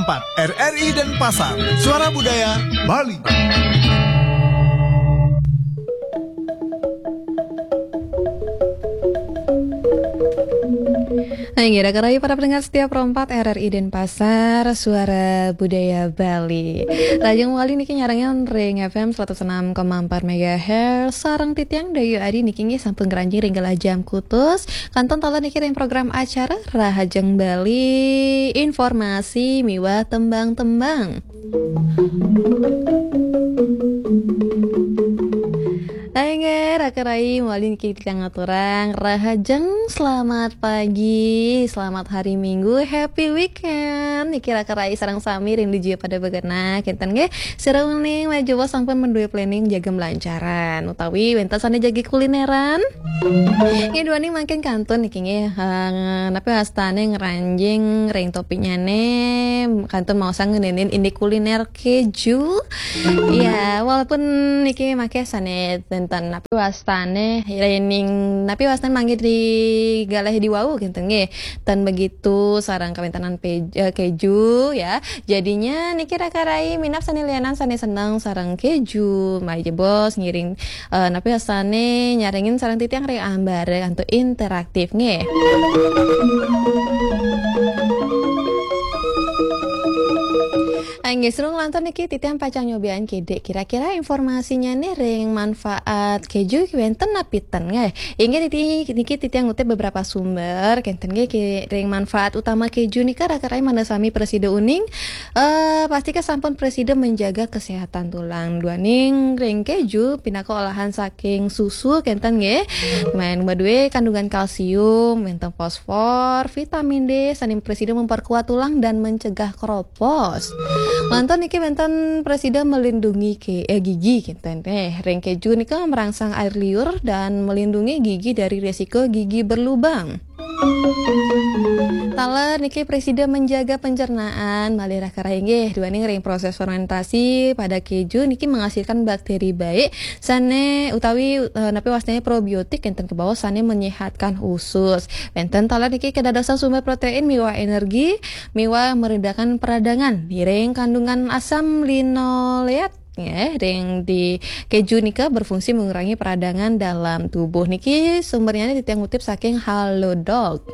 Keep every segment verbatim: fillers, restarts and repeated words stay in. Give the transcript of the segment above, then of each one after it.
empat R R I Denpasar, Suara Budaya Bali. Nah, kira-kira para pendengar setiap rompat R R I Denpasar, Suara Budaya Bali. Rajang wali niki nyarangan ring F M seratus enam koma empat megahertz. Sarang titiang dayu adi niki nggih sampun keranjing ring gelah jam kutus. Kanton tala niki ring program acara Rahajeng Bali, informasi miwah tembang-tembang. Ayo rakerai mualin kita ngaturang Rahajeng, selamat pagi, selamat hari Minggu, happy weekend. Niki rakerai sarang sami rindu jua pada begana kinten nggih sereuning majowo sampun menduwe planning jaga melancaran utawi wentasane jagi kulineran. Nggih duani makin kantun niki nggih napi hastane ngeranjing ring topinyane kantun mau sangenenin ini kuliner keju. Ya walaupun niki make sanet tentang napi wastane rening napi wastane manggil di galeh di wau gitu nggih tan begitu sarang kawentanan keju ya jadinya niki rakarai minap sane lianan sane seneng sarang keju mari bos ngiring uh, napi wastane nyaringin sarang titiang rek ambar antu interaktif nggih. Angge serung lantar niki titian pacang nyobian kede kira-kira informasinya nih ring manfaat keju kiwenten napiten nggih. Inggih niki niki titian ngutip beberapa sumber kenten nggih ring manfaat utama keju nika rakarai mana sami presiden uning eh pasti sampun presiden menjaga kesehatan tulang duaning ring keju pinaka olahan saking susu kenten nggih. Main badue kandungan kalsium, menteng fosfor, vitamin D saning presiden memperkuat tulang dan mencegah keropos. Lantan niki benten presiden melindungi ke eh, gigi kinten eh ring keju nika merangsang air liur dan melindungi gigi dari resiko gigi berlubang. Tala niki presiden menjaga pencernaan malih rakarai nggih duaning ring proses fermentasi pada keju niki menghasilkan bakteri baik sane utawi e, napi wastane probiotik enten ke bawah sane menyehatkan usus. Benten tala niki kedadasan sumber protein miwah energi miwah meredakan peradangan ring kandungan asam linoleat ya, ring di keju nika berfungsi mengurangi peradangan dalam tubuh niki sumbernya ditiang ngutip saking Halodoc.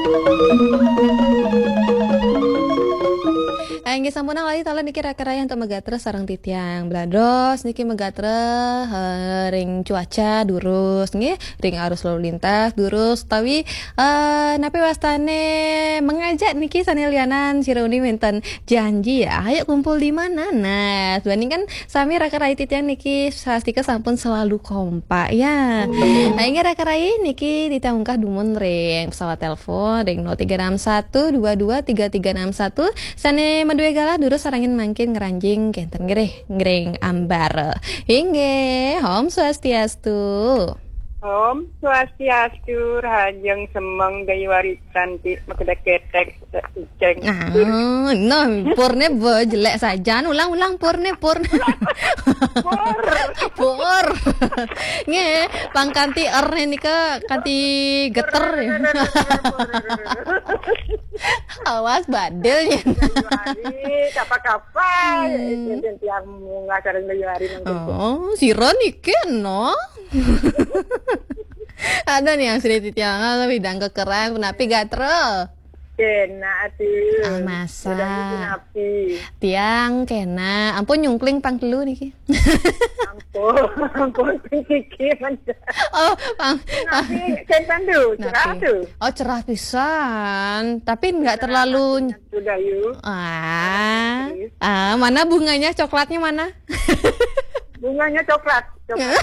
Angge sampuna kali tala niki rakarai untuk megatre sareng titiang blados niki megatre uh, ring cuaca durus nggih ring arus lalu lintas durus tapi uh, napi wastane mengajak niki sane lianan sirauni wenten janji ya ayo kumpul di mana nah tuan kan sami rakarai titiang niki sastika sampun selalu kompak ya. Angge rakarai niki ditangungkah dumun ring pesawat telepon ring nol tiga enam satu dua dua tiga tiga enam satu sane dua gala durus sarangin mangkin ngeranjing kenten gereh ngereng ambar hingga Om Swastiastu. Om Swastiastu Rahajeng semeng dayu warisan ti makeda ketek ceng. Ah, no purne bo jelek saja ulang-ulang purne purne. Pur. Pur. Nge pangkanti er nika kanti geter ya. Awas badelnya. Hari kapan-kapan enten tiang munga sareng dayu hari nang. Oh, siron iki no. Ada nih yang sudah ditiangan tapi dan kekeran penapi gatel. Kena tuh. Ah, masa. Napi. Tiang kena. Ampun nyungkling pang telu niki. Ampun, ampun pikir Oh, pang. napi kentan tuh, cerah tuh. Oh, cerah pisan. Tapi enggak terlalu Sudah yuk. Ah. Ah, mana bunganya? Coklatnya mana? Bunganya coklat. Coklat.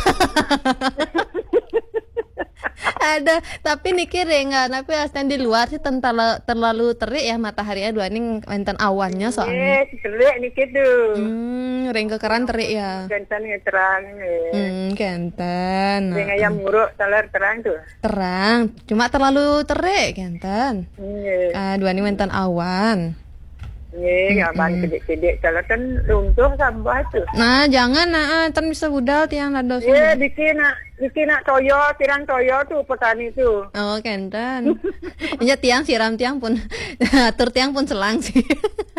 Ada, tapi niki enggak, tapi astan di luar sih terlalu terlalu terik ya matahari ya dua ning enten awannya soalnya. Eh, terik niki tuh. Hmm, ring kekeran terik ya. Kentan ya terang. Hmm, kenten. Ring ayam muruk teler terang tuh. Terang, cuma terlalu terik kenten. Nggih. Ah, dua ning enten awan. Nggih, gaban kedek-kedek kalau kan runtuh sampah tuh. Nah, jangan nah, enten bisa budal tiang lados. Eh, bikin nak bikin nak toyo, tirang toyo tuh petani tuh. Oh, kenten. Iya tiang siram tiang pun atur tiang pun selang sih.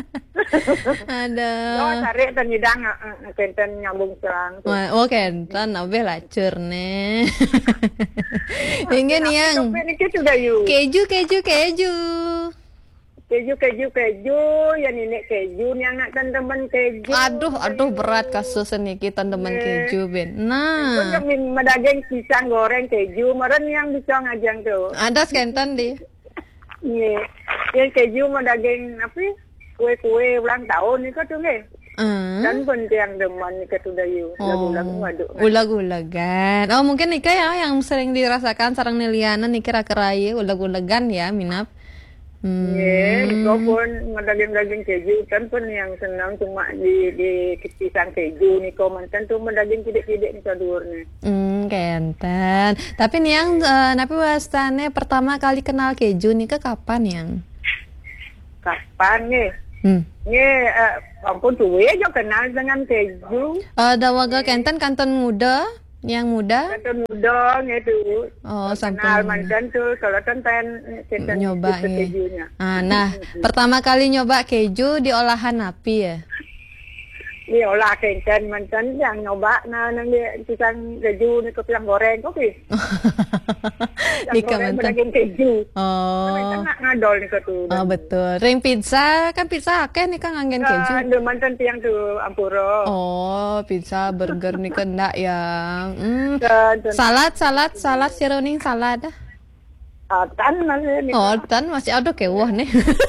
Ada. Oh, tarik dan nyidang kenten nyambung serang. Wah, oh kentan abe lacur nih. Hingga nih yang Ini sudah yuk. keju keju keju. Keju, keju, keju, ya nenek keju, ni anak teman keju. Aduh, aduh berat kasusnya nih kita teman keju Ben. Nah, Kan medaging pisang goreng keju, meren yang bisa ngajang tuh. ada skentan di. Iya, yang keju medaging apa? Kue-kue ulang tahun itu tuh nggak? Hmm. Dan pun yang demen itu sudah yuk. Lagu-lagu waduk. Ulag-ulagan. Oh mungkin Nika ya yang sering dirasakan sarang Neliana nih kira-kira ya ulag-ulagan ya minap. Hmm. Iya, itu pun medaging-daging keju kan pun yang senang cuma di di pisang keju nih mantan tuh medaging tidak-tidak nih kadurnya. Hmm, kenten. Tapi nih yang uh, napi wastane pertama kali kenal keju nih ke kapan yang? Kapan nih? Hmm. Nih, uh, ampun tuh aja kenal dengan keju. Uh, dawaga kenten kanton muda, yang muda. Kanton muda gitu. Oh, Kenal sampai mantan tuh kalau konten kita nyoba ikut nih. kejunya. Ah, nah, pertama kali nyoba keju di olahan api ya. Iya olah kenten mantan yang nyoba nah nang dia pisang keju nih ke pisang goreng kok sih. Nika mantan. Medaging keju. Oh. Kita nak ngadol nih tuh. Oh betul. Ring pizza kan pizza akeh nih kan nganggen keju. Ada mantan tiang tuh ampuro. Oh, pizza, burger nih kena ya. Hmm. Dan Salad, salad, salad sironing salad. ah, tan masih nih. Oh, tan masih ada kewah nih.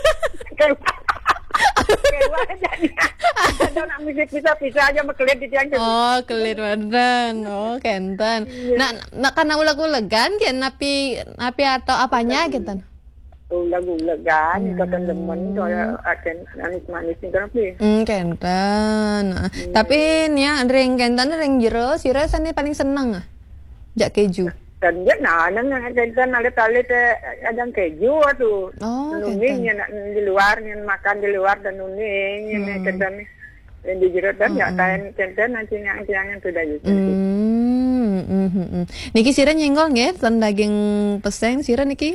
Kewa jadi. Ada nak musik bisa-bisa aja mekelit di tiang. Oh, kelir badan. Oh, kenten. Nah, nah karena ulag-ulagan kan napi napi atau apanya gitu. Ulag-ulagan itu kan demen soalnya akan manis-manis nih kenapa? Hmm, kenten. Nah, Tapi nih ya, ring kenten ring jero, sira sane paling seneng ah. Jak keju. Dan dia nah nang kenten alit-alit ada keju tuh. Oh, nuning kenten. yang di luar yang makan di luar dan nuning yang kenten yang di jero dan ya kain kenten nanti yang yang sudah gitu. Hmm, hmm, hmm, hmm. Niki sira nyenggol nggih ten daging peseng sira niki.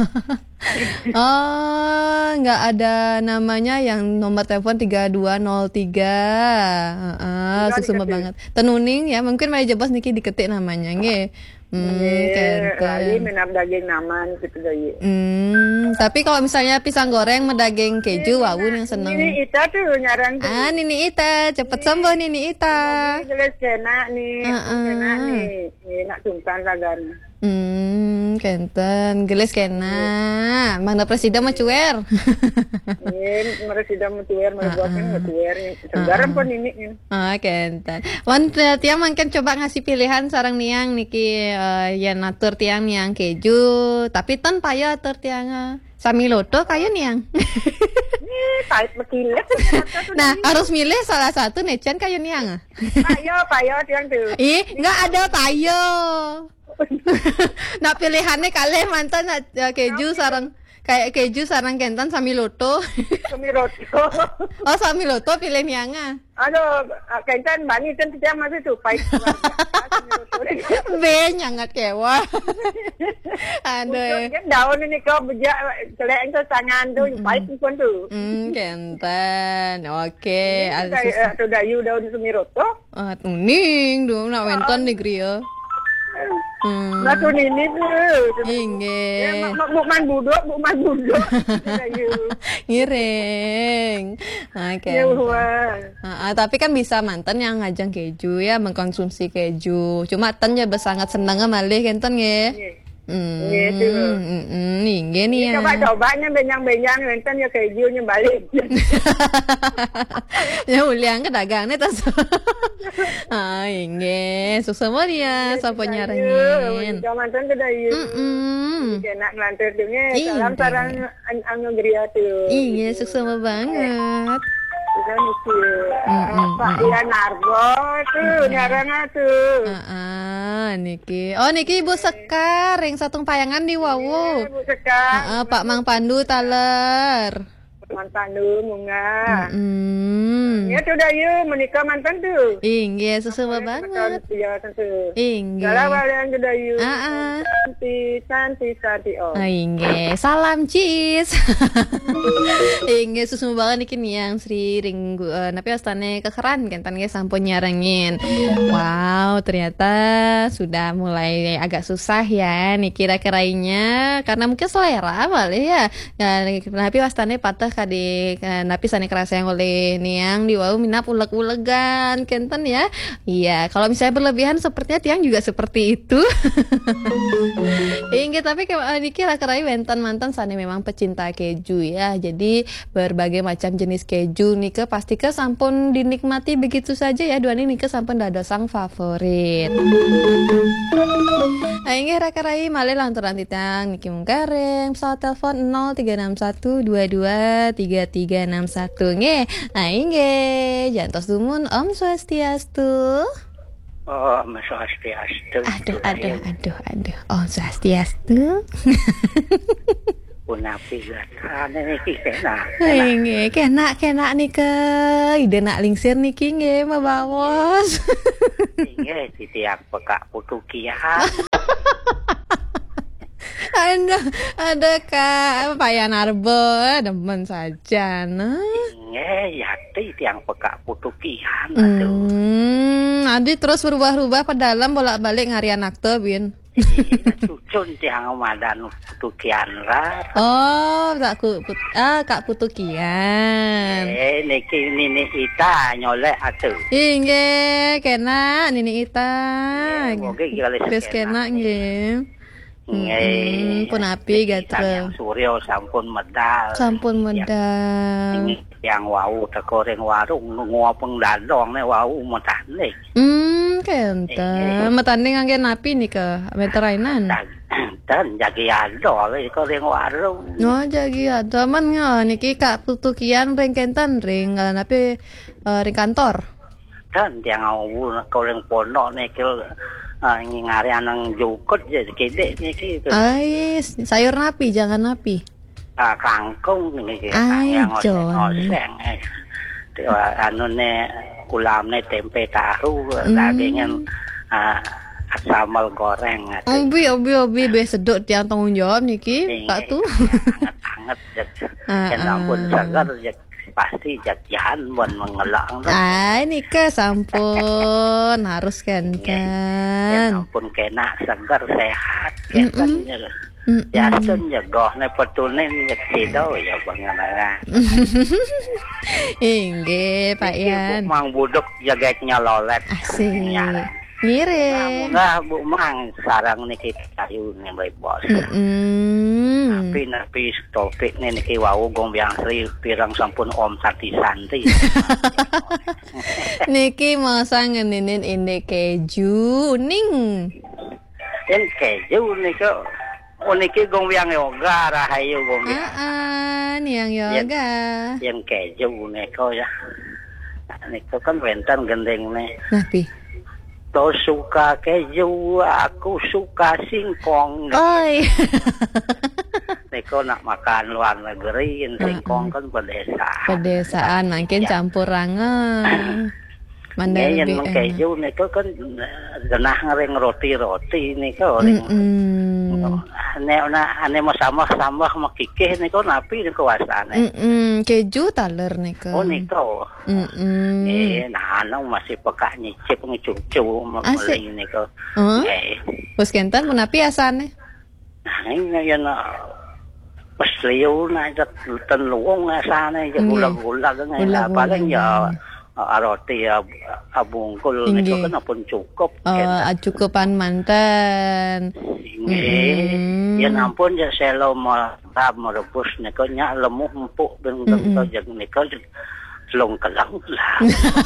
Oh, nggak ada namanya yang nomor telepon tiga dua nol tiga. Heeh, Nggak susuma diketik. banget. Tenuning ya, mungkin mari jebos niki diketik namanya nggih. Hmm, Eh, lagi kenten. minum daging naman gitu deh. Hmm, tapi kalau misalnya pisang goreng medaging keju, wawun yang seneng. Ini Ita tuh nyarang tuh. Ah, Nini Ita, cepet sembuh Nini Ita. Ini jelas kena nih, Heeh. kena nih. Ini nak sungkan lagan. Hmm, kenten, gelis kena. Mana presiden mah cuer. Ini mereka sudah metuer, mereka buatkan metuer. Segaran pun ini. ini. Ah, kenten. Wan tiang mungkin coba ngasih pilihan sarang niang niki uh, ya natur tiang niang keju, tapi tan paya atur tiang uh, samiloto kayu niang. Ini pahit mekilet. Nah, harus milih salah satu necen kayu niang. ah. Payo, payo tiang tuh. Ih, nggak ada payo. Nah, pilihannya kalian mantan uh, keju sarang kayak keju sarang kentan samiloto. Kemiroto. Oh, samiloto pilih nianga. Aduh, kencan bani kan tiang masih tuh pahit. B nyangat kewa. Aduh. Kan daun ini kau bejak celeng tuh tangan tuh pahit pun tuh. Hmm, kenten. Oke, Kayak alus. eh, tuh dayu daun kemiroto. Ah, tuning dong nak wenton di griya. Hmm. Nah tuh ini tuh. Inge. Bukman budok, bukman budok. Dayu. Ngiring. Oke. Ya wah. Ah, ah, tapi kan bisa mantan yang ngajang keju ya mengkonsumsi keju. Cuma tan ya sangat senang malih kenten ya. Hmm. Gitu. Hmm, hmm, inge nih ya. Coba-cobanya benyang-benyang nonton ya kejunya balik. Ya uliang ke dagangnya tas. Ah, inge. Sukses mo dia sapa nyarangin. Jangan nonton ke dayu. Mm. Enak ngelantur dungnya. Iya, Salam sarang anu geria tuh. Iya, sukses mo banget. Kita mesti Pak Ian Narbo tuh nyarang tuh. Ah, Niki. Oh, Niki Ibu Sekar yang satu payangan di Wawu. Bu Sekar. Ah, Pak Mang Pandu taler. Mantan dulu munga. Hmm, Mm-mm. Ya tuh dayu menikah mantan tuh. Inggih, susuba banget. Inggih. Kalau yang dayu. Ah, ah. Cantik, cantik, cantik. Oh. Ah, inggih, salam cis. Inggih, susu banget niki yang Sri Ringgu. Uh, napi astane kekeran kan tan sampun nyarengin. Wow, ternyata sudah mulai agak susah ya nih kira-kiranya karena mungkin selera balik ya. Ya, napi astane patah kadi napi sane kerasa yang oleh niang di wau minap uleg-ulegan kenten ya. Iya, kalau misalnya berlebihan sepertinya tiang juga seperti itu. Inggih, tapi kayak niki kira-kira wentan mantan sane memang pecinta keju ya. Jadi berbagai macam jenis keju nika pasti ke sampun dinikmati begitu saja ya. Dua ini nika sampun dada sang favorit. Inggih rakarai malih lanturan titang niki mungkareng pesawat telepon nol tiga enam satu dua dua tiga tiga enam satu nggih. Nah inggih jantos dumun Om Swastiastu. Oh, Om Swastiastu. Aduh, aduh, aduh, aduh. Om Swastiastu. Punapi gatane niki kena. Nggih, kena kena nih ke ide nak lingsir niki nggih Mbak Bawos. Nggih titiak pekak putukian. Ada ada Kak Payan Arbo demen saja nah. Nggih yati tiang pekak putukian aduh. Hmm, adi terus berubah-ubah pedalam bolak-balik ngarian akte bin. Cucun tiang madan putukian ra. Oh, Kak Put ah Kak Putukian. Eh niki nini ita nyolek atuh. Inggih, kena Nini Ita. Oke kali Wis kena nggih. Nggih. Pun api gatre. Suryo sampun medal. Sampun medal. Yang wau teko ring warung ngopeng dadong ne wau metane. Hmm, kenten. Metane ngangge napi nih ke meterainan. Dan jagi ado ko ring warung. Oh, jagi ado man nga niki Kak Putukian ring kenten ring napi uh, ring kantor. Dan yang ngau ko ring pondok niki ngari anang jukut jadi gede niki. Ai, sayur napi jangan napi. Ah, kangkung niki yang oseng. Anu ne ulamne tempe tahu dagingnya sambal goreng. Obi obi obi be sedot tiang tanggung jawab niki Kak tuh. Anget-anget kan ampun segar pasti jajan buat mengelang. Ah, nika sampun harus kan kan. Ampun kena segar sehat kan. Ya sun jagoh ne petunen ya sido ya bangana. Inggih Pak Yan. Mang buduk jaga nyololet. Asik. Ngirim. Enggak Bu Mang sarang niki kayu ne bae bos. Heeh. Tapi napi topik ne niki wau gong biang sri pirang sampun om sati santi. Niki masa ngeninin ini keju ning. Yen keju niki Uniki gong yang yoga rahayu gong yang. Ah, yang yoga. Yang keju neko ya. Neko kan rentan gendeng ne. Napi. Kau suka keju, aku suka singkong. Oi. Neko nak makan luar negeri, singkong kan pedesaan. Pedesaan, mungkin campur rangan. Mandar ya, yang lebih keju neko kan genah ngering roti-roti neko. Ane ona ane mau sambah-sambah makikeh neko napi neko wasane. Mm keju taler neko. Oh neko. Mm Eh nah anu masih peka nyicip ngecucu meling neko. Eh. Bos kenten menapi asane. Nah ini ya na pas liu na ten luong asane ya gula-gula kan paling ya roti abungkul neko kan pun cukup. Oh, cukupan mantan. Nggih, yen ampun ya selo malah merebus nika nya lemuh empuk ben tento jeg nika selong kelang lah.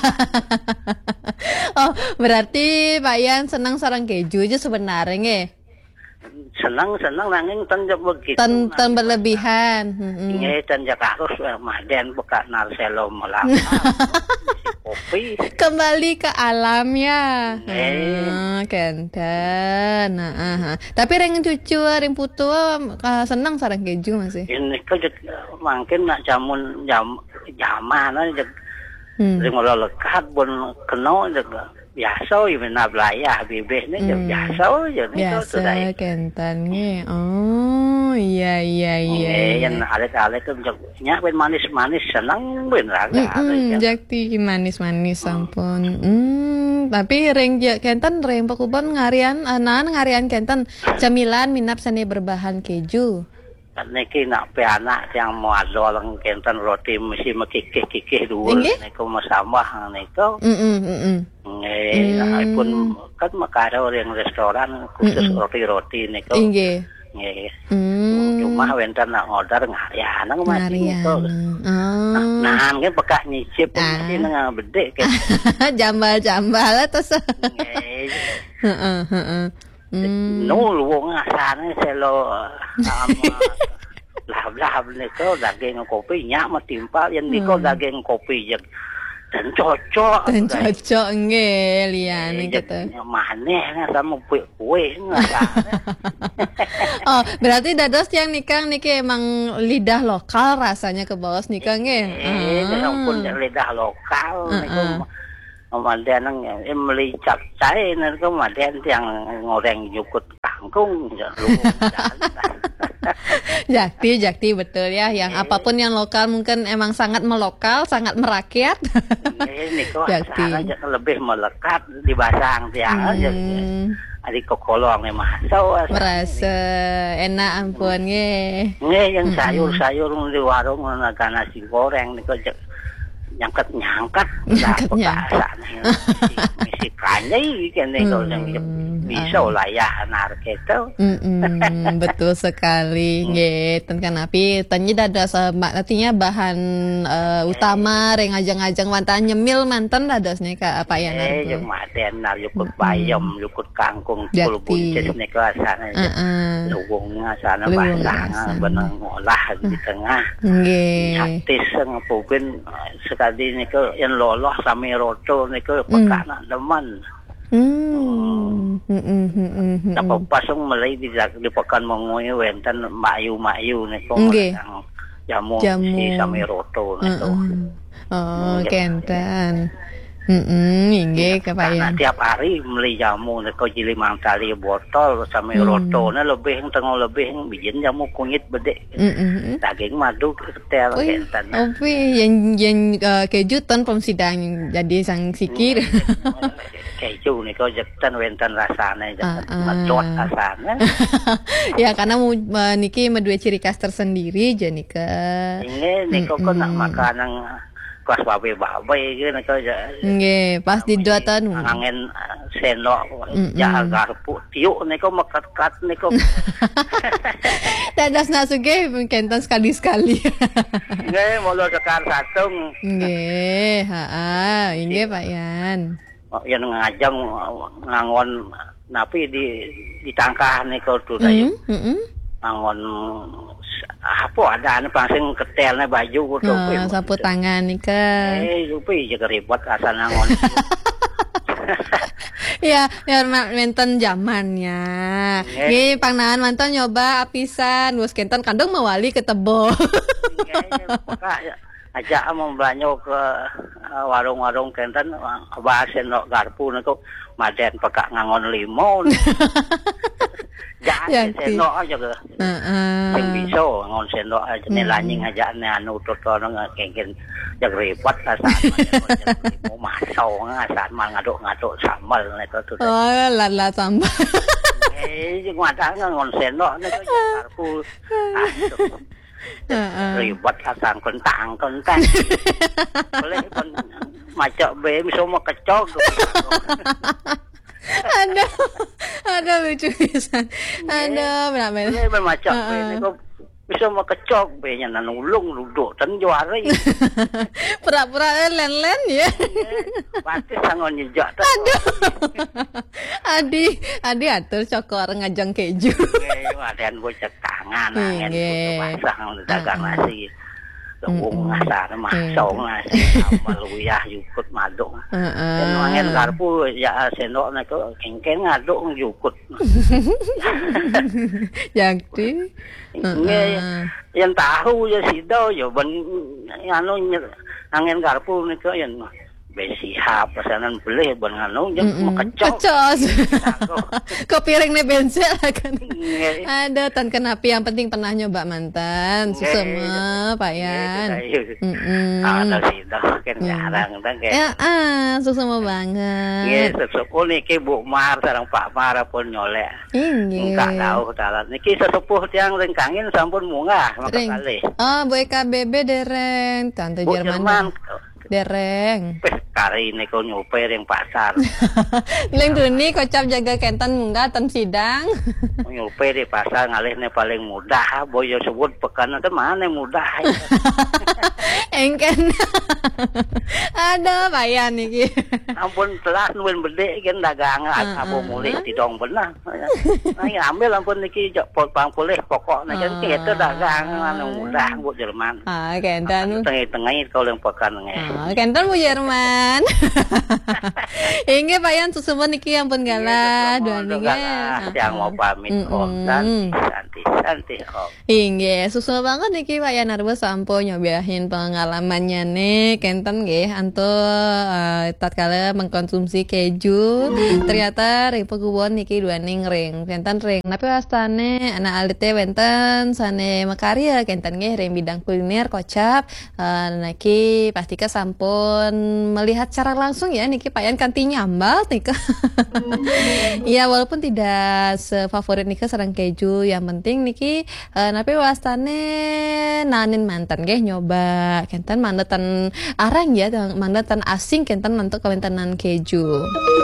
Oh, berarti Pak Yan senang sarang keju aja sebenarnya nggih. Senang-senang nanging tan begitu. Tan tan berlebihan. Heeh. Nggih, tan jak harus maden buka narselo malah. Kopi. Kembali ke alam ya. Eh. Ah, kenten. Nah, tapi ring cucu, ring putu uh, senang sarang keju masih. Ini kok mungkin nak jamun jam jaman aja Hmm. Ring ora lekat pun kena biasa ya menab layah bebek ni Hmm. biasa je ni tu tu dai. Biasa kentan nge. Oh, iya iya iya. Eh, iya. yang alit-alit tu nyak ben manis-manis senang ben raga. Mm-mm, jakti manis-manis sampun. Hmm, tapi ring ja- kentan ring pakubon ngarian anan ngarian kentan camilan minap seni berbahan keju. Niki nak pe anak yang mau adol kenten roti mesti mekikih-kikih dulu Inggih? niku masambah niku. Mm-mm, mm-mm. Eh, Hmm. pun kan makaro yang restoran khusus roti-roti niku. Inggih. Nggih. Hmm. Cuma wenten nak order ngarian nang masih Ngarian. niku. Oh. Nah, kan bekak nyicip Ah. mesti nang bedek kan. Jambal-jambal terus. Nggih. Heeh, heeh. Hmm. Nul wong asane selo sama lahab-lahab niku daging kopi nyak metimpal yang niku daging kopi je dan cocok Dan cocok nge liane gitu. maneh sama kue-kue ngasane. Oh, berarti dados yang nikah niki emang lidah lokal rasanya ke bawah nikah nge. Eh, pun lidah lokal niku kemudian yang beli capcay nanti kemudian yang ngoreng nyukut kangkung Jakti, jakti betul ya. Yang apapun yang lokal mungkin emang sangat melokal, sangat merakyat. ini kok Jakti. sana lebih melekat di basang tiang aja Hmm, adik kokolong nih masuk merasa enak ampun nge. ini yang sayur-sayur di warung naga nasi goreng nih kok nyangkat nyangkat Nyangkat, dapet nyangkat. asane misi kanyai kan nih kalau yang bisa layah anak kita. Mm-mm, betul sekali, ngeten kan api. Tanya dados uh, artinya bahan uh, utama reng ajang-ajang wantan nyemil manten dados nih kak apa ya Eh, nanti. yung maden na yukut bayam, yukut kangkung, Jakti. pul buncis ni ko sana. Heeh. Luwong nga sana Luwong basa nga nga sana. banang olah di tengah. Nggih. Saktis nga pubin sekali ni ko yan loloh sami roto ni ko pagkana naman. Hmm. Mm-mm, mm-mm, mm-mm. Napapasong malay di di pakan mongoy wentan mayu-mayu ni ko Nggih. ang jamu, Jamu. si sami roto ni ko. Heeh. Oh, kentan. Heeh, inggih Karena kepayan. tiap hari beli jamu ni ko limang kali botol sama Hmm. roto na lebih yang tengah lebih yang bikin jamu kunyit bede Heeh. daging madu ketel Wih, kentan. opi yang yang uh, keju ton pom sidang jadi sang sikir. Keju ni ko jetan wentan rasane Ah, jetan ah. medot rasane. Ya karena mu, uh, niki medue ciri khas tersendiri jadi ke. Ini ni ko ko nak makan ang kuas babe-babe gitu ni ko Nggih, pas di dua tahun. angin senok Mm-mm. jaha garpu tiuk ni ko makat-kat ni ko. Dadas nak sugih kentan sekali-sekali. Nggih mulu sekar satung. Nggih, heeh, inggih Pak Yan. Yan ngajam ngangon napi di ditangkah nih kau tuh dayu Heeh, heeh. ngangon apa ada anu pangsing ketelnya baju tuh Oh, sapu tangan nih ke. eh lupi jaga ribet asal ngangon. Ya, ya menten zamannya. Nggih, pangnahan mantan nyoba apisan, wis kentan kandung mawali ke tebo. Aja mau belanja ke uh, warung-warung kenten bahas sendok garpu nih kok maden pekak ngangon limon. Jangan Yakti. sendok aja ke. Heeh. Yang bisa ngon sendok aja nih lanying aja nih anu toto nggak kengken jag ribet asal mau masau asal mal ngaduk-ngaduk sambal nih tuh. Oh, lala sambal. Eh, jeung wadah ngon sendok nih kok garpu. Aduh. Heeh. Ribet asal kentang-kentang. Boleh kan macam be bisa mau kecok. Ada, ada lucu pisan. Ada benar-benar. Ini bermacam be ini kok bisa mau kecok be nya nulung duduk dan juara ini. Pura-pura len-len ya. Pasti sangon jejak. Aduh. Adi, Adi atur cokor ngajang keju. Wadan bocah tangan angin Nggih. pasang dagang nasi. Lewung asar masong nasi sama luyah yukut maduk. Heeh. Dan angin garpu ya sendok nek kengken ngaduk yukut. Jakti. Nggih, yang tahu ya sido ya ben anu angin garpu nika yen besihap pesanan beli ban nganu jeung Mm-mm. makecok. Kecos. Kok piringnya bensel kan. Ada tan kenapi yang penting pernah nyoba mantan. Susema Pak Yan. Mm-mm. Ada sih dah kan jarang dah kayak. Ya ah, susema banget. Iya, sesepuh niki Bu Mar sareng Pak Mar pun nyolek. Inggih. Enggak tahu dalan niki sesepuh tiang rengkangin sampun munggah maka Ring. kali. Oh, Bu E K B B dereng, tante Bu Jerman. Jerman Dereng. pes kari ini kau nyuper yang pasar. Leng duni kocap jaga kentan munggah tan sidang. Nyuper di pasar ngalihnya paling mudah. Boyo sebut pekan itu mana mudah. Engken. Ada bayan niki. Ampun telah nuin bede kan dagangan abu mulih tidong benar. Nah ambil ampun niki pot pang pulih pokoknya kan kita dagangan mudah Bu Jerman. Ah, kentan. Tengah-tengah kau yang pekan nge. Oh, kentan Bu Jerman. Inge Pak Yan susuma niki ampun gala dua niki. Yang mau pamit om santi santi santi om. Inge susuma banget niki Pak Yan arba sampo nyobain pengalamannya nih kentan nggih anto uh, tatkala mengkonsumsi keju ternyata ring pekubuan niki dua ning ring kentan ring tapi wastane anak alite wenten sane makarya kentan nggih ring bidang kuliner kocap uh, niki pastika sampun melihat secara langsung ya niki Pak Yan kanti nyambal nika. Iya walaupun tidak sefavorit nika sareng keju yang penting niki uh, napi wastane nanin mantan nggih nyoba kentan mantan arang ya mantan asing kentan mantuk kawentanan keju.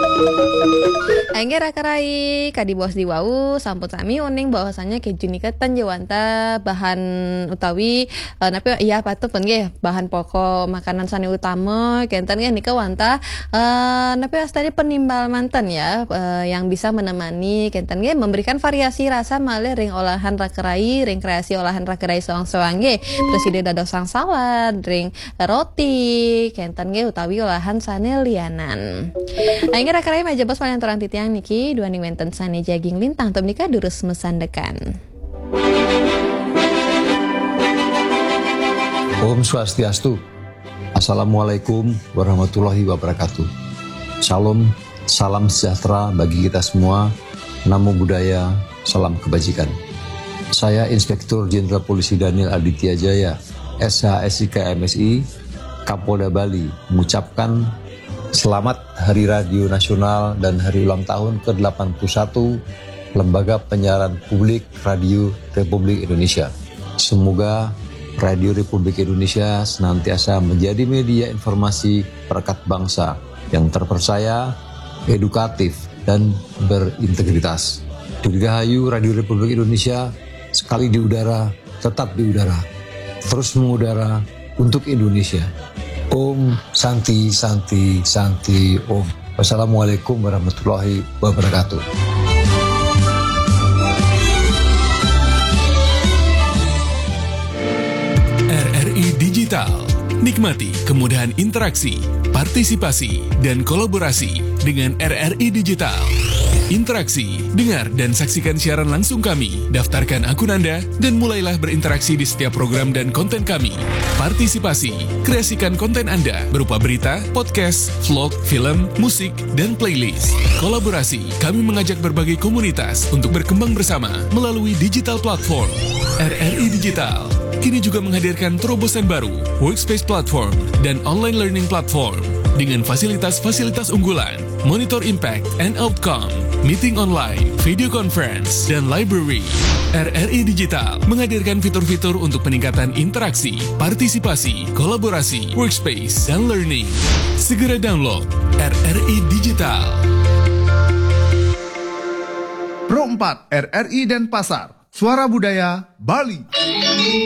Angge rakarai kadi bos di wau sampun sami uning bahwasanya keju nika tan jawanta bahan utawi uh, napi iya patuh pun nggih bahan pokok makanan sani utama kentan nggih nika wanta uh, napi astari penimbal mantan ya uh, yang bisa menemani kentan nggih memberikan variasi rasa malih ring olahan rakarai ring kreasi olahan rakarai soang-soang nggih terus ide dados sang salad ring roti kentan nggih utawi olahan sane lianan. Aing rakarai meja bos paling terang titiang niki dua ning wenten sane jaging lintang tem nika durus mesandekan. Om Swastiastu. Assalamualaikum warahmatullahi wabarakatuh. Shalom, salam sejahtera bagi kita semua. Namo Buddhaya, salam kebajikan. Saya Inspektur Jenderal Polisi Daniel Aditya Jaya, S H S I K M S I, Kapolda Bali, mengucapkan selamat Hari Radio Nasional dan Hari Ulang Tahun ke delapan puluh satu Lembaga Penyiaran Publik Radio Republik Indonesia. Semoga Radio Republik Indonesia senantiasa menjadi media informasi perekat bangsa yang terpercaya, edukatif, dan berintegritas. Dirgahayu Radio Republik Indonesia, sekali di udara, tetap di udara. Terus mengudara untuk Indonesia. Om Santi Santi Santi Om. Wassalamualaikum warahmatullahi wabarakatuh. R R I Digital. Nikmati kemudahan interaksi, partisipasi, dan kolaborasi dengan R R I Digital. Interaksi, dengar dan saksikan siaran langsung kami, daftarkan akun Anda, dan mulailah berinteraksi di setiap program dan konten kami. Partisipasi, kreasikan konten Anda berupa berita, podcast, vlog, film, musik, dan playlist. Kolaborasi, kami mengajak berbagai komunitas untuk berkembang bersama melalui digital platform. R R I Digital kini juga menghadirkan terobosan baru, workspace platform, dan online learning platform dengan fasilitas-fasilitas unggulan, monitor impact and outcome, meeting online, video conference, dan library. R R I Digital menghadirkan fitur-fitur untuk peningkatan interaksi, partisipasi, kolaborasi, workspace, dan learning. Segera download R R I Digital. Pro empat R R I Denpasar, Suara Budaya Bali.